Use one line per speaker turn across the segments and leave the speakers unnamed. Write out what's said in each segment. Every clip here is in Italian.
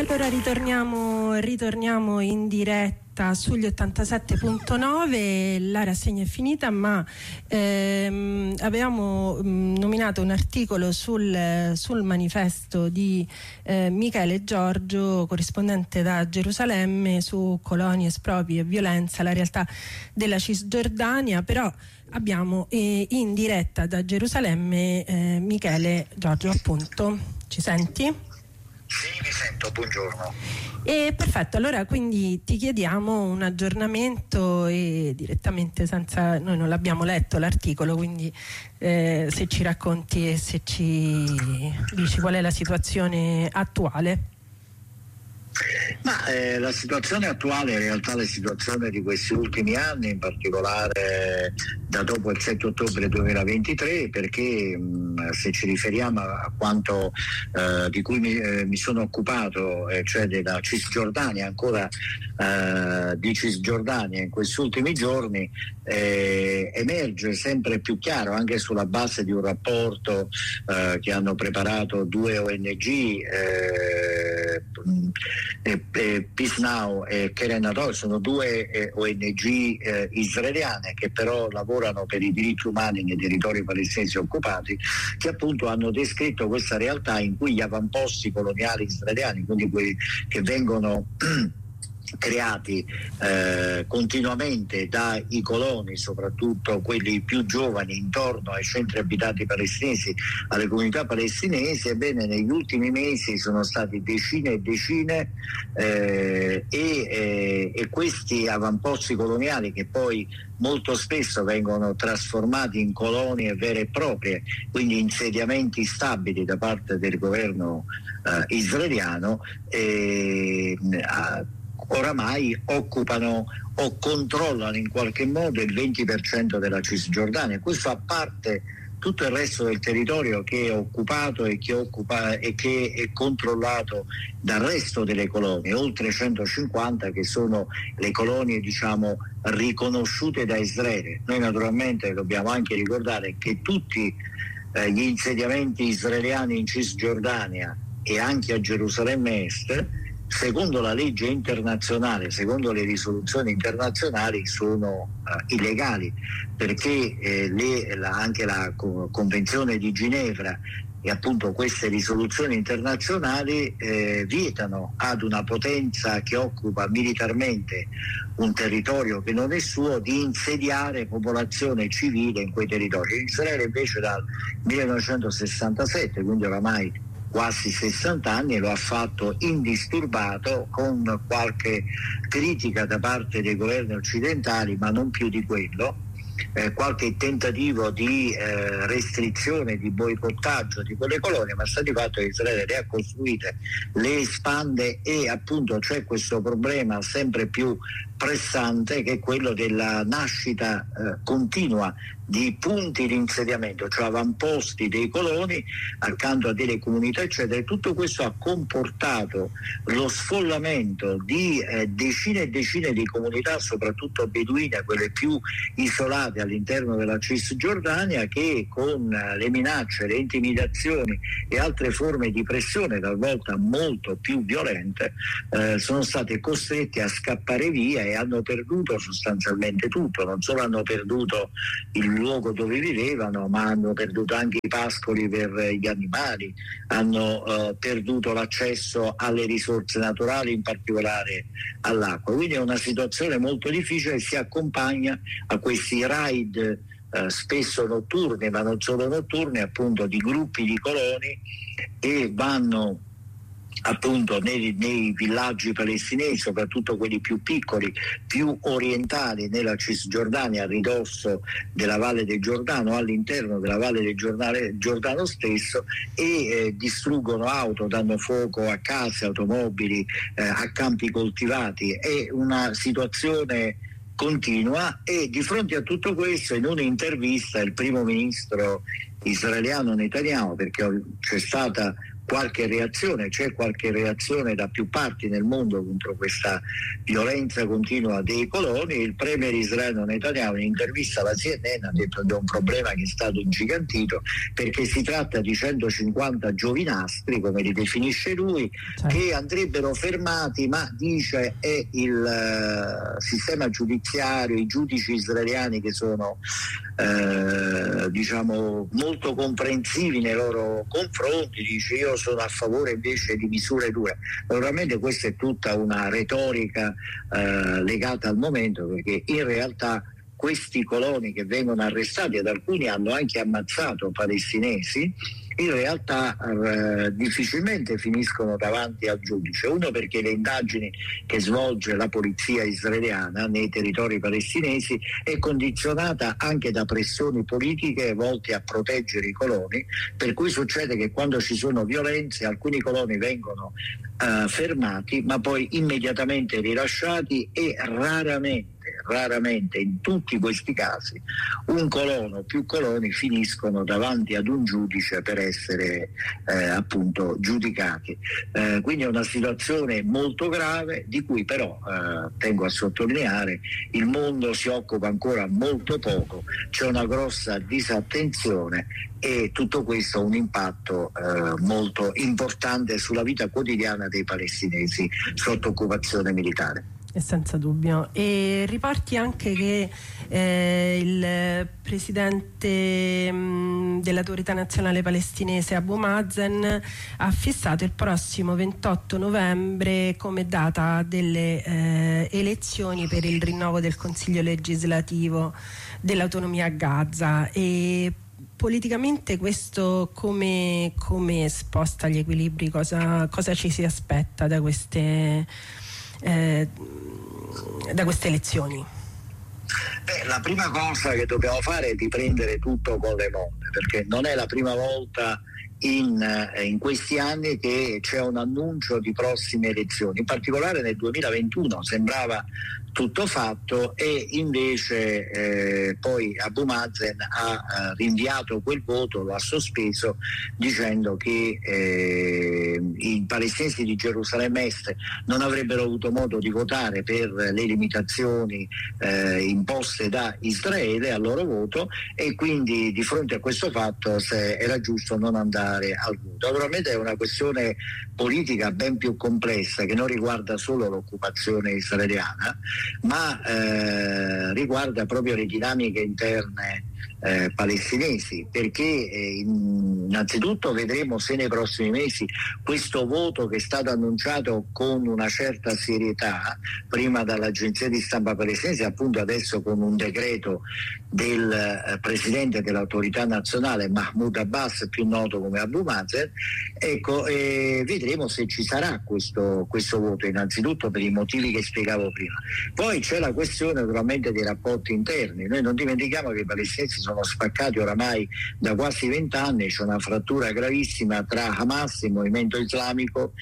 allora ritorniamo in diretta sugli 87.9. La rassegna è finita, ma avevamo nominato un articolo sul manifesto di Michele Giorgio, corrispondente da Gerusalemme, su colonie, espropri e violenza, la realtà della Cisgiordania. Però abbiamo in diretta da Gerusalemme Michele Giorgio, appunto. Ci senti?
Sì, mi sento, buongiorno.
Perfetto, allora quindi ti chiediamo un aggiornamento e direttamente, senza, noi non l'abbiamo letto l'articolo, quindi se ci racconti e se ci dici qual è la situazione attuale.
Ma la situazione attuale, in realtà la situazione di questi ultimi anni, in particolare da dopo il 7 ottobre 2023, perché se ci riferiamo a quanto di cui mi sono occupato, cioè della Cisgiordania, ancora di Cisgiordania in questi ultimi giorni, emerge sempre più chiaro, anche sulla base di un rapporto che hanno preparato due ONG, Peace Now e Keren Adol, sono due ONG israeliane che però lavorano per i diritti umani nei territori palestinesi occupati, che appunto hanno descritto questa realtà in cui gli avamposti coloniali israeliani, quindi quelli che vengono creati continuamente dai coloni, soprattutto quelli più giovani, intorno ai centri abitati palestinesi, alle comunità palestinesi. Ebbene, negli ultimi mesi sono stati decine e decine e questi avamposti coloniali, che poi molto spesso vengono trasformati in colonie vere e proprie, quindi insediamenti stabili da parte del governo israeliano, oramai occupano o controllano in qualche modo il 20% della Cisgiordania. Questo a parte tutto il resto del territorio che è occupato e che è controllato dal resto delle colonie, oltre 150 che sono le colonie, diciamo, riconosciute da Israele. Noi naturalmente dobbiamo anche ricordare che tutti gli insediamenti israeliani in Cisgiordania e anche a Gerusalemme Est, secondo la legge internazionale, secondo le risoluzioni internazionali, sono illegali, perché anche la Convenzione di Ginevra e appunto queste risoluzioni internazionali vietano ad una potenza che occupa militarmente un territorio che non è suo di insediare popolazione civile in quei territori. Israele invece dal 1967, quindi oramai quasi 60 anni, lo ha fatto indisturbato, con qualche critica da parte dei governi occidentali, ma non più di quello, qualche tentativo di restrizione, di boicottaggio di quelle colonie, ma sta di fatto che Israele le ha costruite, le espande, e appunto c'è questo problema sempre più pressante, che è quello della nascita continua di punti di insediamento, cioè avamposti dei coloni accanto a delle comunità, eccetera. E tutto questo ha comportato lo sfollamento di decine e decine di comunità, soprattutto beduine, quelle più isolate all'interno della Cisgiordania, che con le minacce, le intimidazioni e altre forme di pressione, talvolta molto più violente, sono state costrette a scappare via e hanno perduto sostanzialmente tutto. Non solo hanno perduto il luogo dove vivevano, ma hanno perduto anche i pascoli per gli animali, hanno perduto l'accesso alle risorse naturali, in particolare all'acqua. Quindi è una situazione molto difficile, che si accompagna a questi raid spesso notturni, ma non solo notturni, appunto, di gruppi di coloni che vanno appunto nei villaggi palestinesi, soprattutto quelli più piccoli, più orientali nella Cisgiordania, a ridosso della Valle del Giordano, all'interno della Valle del Giordano stesso, e distruggono auto, danno fuoco a case, automobili, a campi coltivati. È una situazione continua, e di fronte a tutto questo, in un'intervista, il primo ministro israeliano Netanyahu, perché c'è stata qualche reazione, c'è qualche reazione da più parti nel mondo contro questa violenza continua dei coloni. Il premier israeliano Netanyahu in intervista alla CNN ha detto che è un problema che è stato ingigantito perché si tratta di 150 giovinastri, come li definisce lui, che andrebbero fermati, ma dice è il sistema giudiziario, i giudici israeliani che sono diciamo molto comprensivi nei loro confronti. Dice io sono a favore invece di misure dure. Naturalmente questa è tutta una retorica legata al momento, perché in realtà questi coloni che vengono arrestati, ed alcuni hanno anche ammazzato palestinesi, in realtà difficilmente finiscono davanti al giudice. Uno, perché le indagini che svolge la polizia israeliana nei territori palestinesi è condizionata anche da pressioni politiche volte a proteggere i coloni, per cui succede che quando ci sono violenze alcuni coloni vengono fermati ma poi immediatamente rilasciati, e raramente in tutti questi casi un colono o più coloni finiscono davanti ad un giudice per essere appunto giudicati. Quindi è una situazione molto grave di cui però tengo a sottolineare il mondo si occupa ancora molto poco, c'è una grossa disattenzione e tutto questo ha un impatto molto importante sulla vita quotidiana dei palestinesi sotto occupazione militare.
Senza dubbio. E riporti anche che il presidente dell'autorità nazionale palestinese Abu Mazen ha fissato il prossimo 28 novembre come data delle elezioni per il rinnovo del Consiglio legislativo dell'autonomia a Gaza. E politicamente questo come sposta gli equilibri? Cosa ci si aspetta da queste elezioni?
La prima cosa che dobbiamo fare è riprendere tutto con le molle, perché non è la prima volta in questi anni che c'è un annuncio di prossime elezioni. In particolare nel 2021 sembrava tutto fatto e invece poi Abu Mazen ha rinviato quel voto, lo ha sospeso, dicendo che i palestinesi di Gerusalemme Est non avrebbero avuto modo di votare per le limitazioni imposte da Israele al loro voto, e quindi di fronte a questo fatto era giusto non andare al voto. Naturalmente è una questione politica ben più complessa che non riguarda solo l'occupazione israeliana, ma riguarda proprio le dinamiche interne palestinesi, perché innanzitutto vedremo se nei prossimi mesi questo voto, che è stato annunciato con una certa serietà prima dall'agenzia di stampa palestinese, appunto adesso con un decreto del presidente dell'autorità nazionale Mahmoud Abbas, più noto come Abu Mazen, ecco, vedremo se ci sarà questo voto, innanzitutto per i motivi che spiegavo prima. Poi c'è la questione naturalmente dei rapporti interni. Noi non dimentichiamo che i palestinesi sono spaccati oramai da quasi 20 anni, c'è una frattura gravissima tra Hamas, il movimento islamico,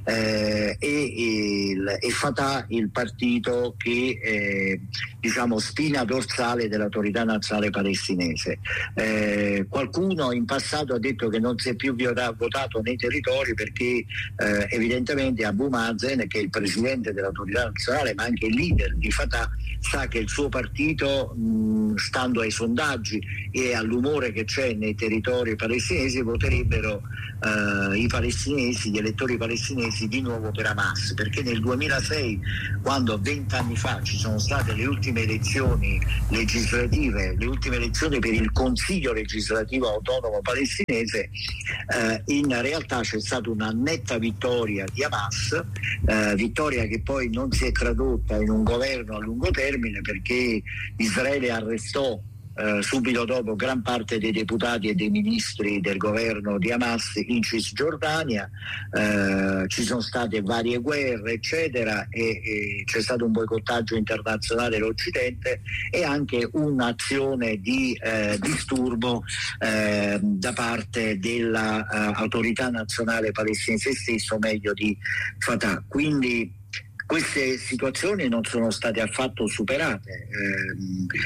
e Fatah, il partito che diciamo spina dorsale dell'autorità nazionale palestinese. Qualcuno in passato ha detto che non si è più votato nei territori perché evidentemente Abu Mazen, che è il presidente dell'autorità nazionale ma anche il leader di Fatah, sa che il suo partito, stando ai sondaggi e all'umore che c'è nei territori palestinesi, voterebbero i palestinesi, gli elettori palestinesi, di nuovo per Hamas, perché nel 2006, quando 20 anni fa ci sono state le ultime elezioni legislative, le ultime elezioni per il Consiglio legislativo autonomo palestinese, in realtà c'è stata una netta vittoria di Hamas, vittoria che poi non si è tradotta in un governo a lungo termine, perché Israele arrestò subito dopo gran parte dei deputati e dei ministri del governo di Hamas in Cisgiordania. Ci sono state varie guerre eccetera, e c'è stato un boicottaggio internazionale dell'Occidente e anche un'azione di disturbo da parte dell'autorità nazionale palestinese stesso, meglio di Fatah. Quindi queste situazioni non sono state affatto superate.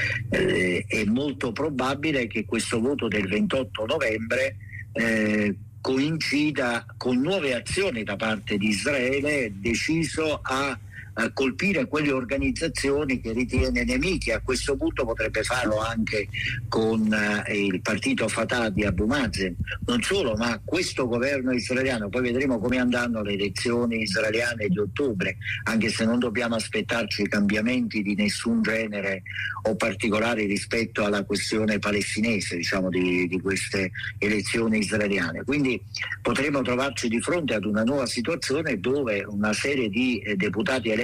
È molto probabile che questo voto del 28 novembre coincida con nuove azioni da parte di Israele, deciso a colpire quelle organizzazioni che ritiene nemiche. A questo punto potrebbe farlo anche con il partito Fatah di Abu Mazen. Non solo, ma questo governo israeliano, poi vedremo come andranno le elezioni israeliane di ottobre, anche se non dobbiamo aspettarci cambiamenti di nessun genere o particolari rispetto alla questione palestinese, diciamo, di queste elezioni israeliane. Quindi potremo trovarci di fronte ad una nuova situazione dove una serie di deputati eletti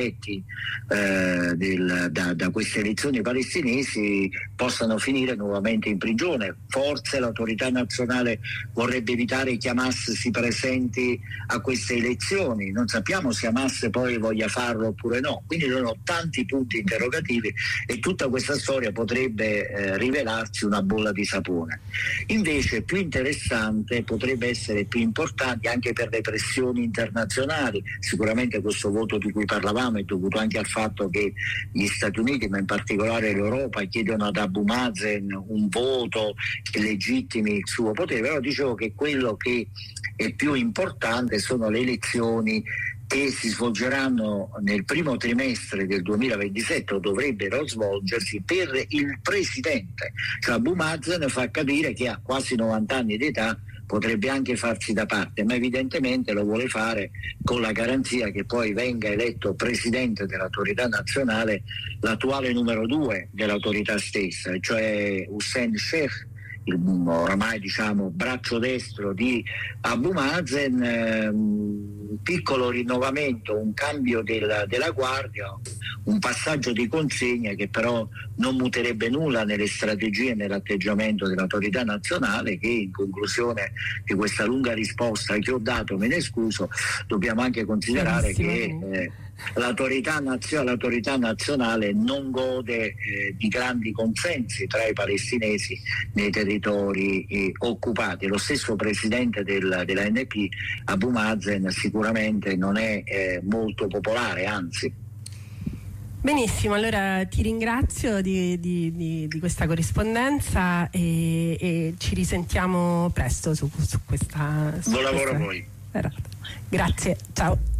da queste elezioni palestinesi possano finire nuovamente in prigione. Forse l'autorità nazionale vorrebbe evitare che Hamas si presenti a queste elezioni, non sappiamo se Hamas poi voglia farlo oppure no, quindi sono tanti punti interrogativi e tutta questa storia potrebbe rivelarsi una bolla di sapone. Invece più interessante, potrebbe essere più importante anche per le pressioni internazionali. Sicuramente questo voto di cui parlavamo è dovuto anche al fatto che gli Stati Uniti, ma in particolare l'Europa, chiedono ad Abu Mazen un voto che legittimi il suo potere. Però dicevo che quello che è più importante sono le elezioni che si svolgeranno nel primo trimestre del 2027 o dovrebbero svolgersi per il presidente. Cioè Abu Mazen fa capire che ha quasi 90 anni di età, potrebbe anche farsi da parte, ma evidentemente lo vuole fare con la garanzia che poi venga eletto presidente dell'autorità nazionale l'attuale numero 2 dell'autorità stessa, cioè Hussein Sheikh, il oramai diciamo braccio destro di Abu Mazen. Un piccolo rinnovamento, un cambio della guardia, un passaggio di consegna che però non muterebbe nulla nelle strategie e nell'atteggiamento dell'autorità nazionale, che in conclusione di questa lunga risposta che ho dato, me ne scuso, dobbiamo anche considerare che l'autorità nazionale non gode di grandi consensi tra i palestinesi nei territori occupati. Lo stesso presidente dell'ANP, Abu Mazen, sicuramente non è molto popolare, anzi.
Benissimo, allora ti ringrazio di questa corrispondenza e ci risentiamo presto su questa.
Buon lavoro a voi.
Grazie, ciao.